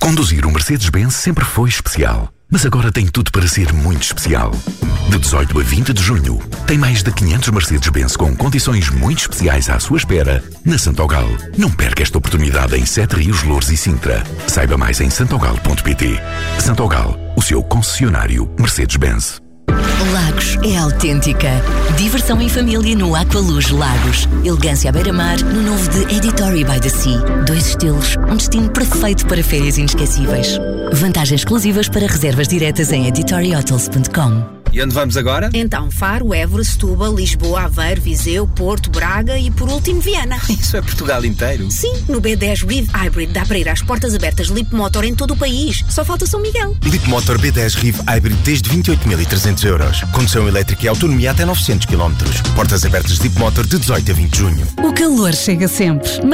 Conduzir um Mercedes-Benz sempre foi especial, mas agora tem tudo para ser muito especial. De 18 a 20 de junho, tem mais de 500 Mercedes-Benz com condições muito especiais à sua espera na Santogal. Não perca esta oportunidade em Sete Rios, Loures e Sintra. Saiba mais em santogal.pt. Santogal, o seu concessionário Mercedes-Benz. Lagos é autêntica. Diversão em família no Aqualuz Lagos. Elegância à beira-mar no novo de Editory by the Sea. 2 estilos, um destino perfeito para férias inesquecíveis. Vantagens exclusivas para reservas diretas em editoriahotels.com. E onde vamos agora? Então, Faro, Évora, Setúbal, Lisboa, Aveiro, Viseu, Porto, Braga e por último Viana. Isso é Portugal inteiro? Sim, no B10 Riv Hybrid dá para ir às portas abertas Leap Motor em todo o país. Só falta São Miguel. Leap Motor B10 Riv Hybrid desde 28.300€. Condução elétrica e autonomia até 900 km. Portas abertas Leap Motor de 18 a 20 de junho. O calor chega sempre.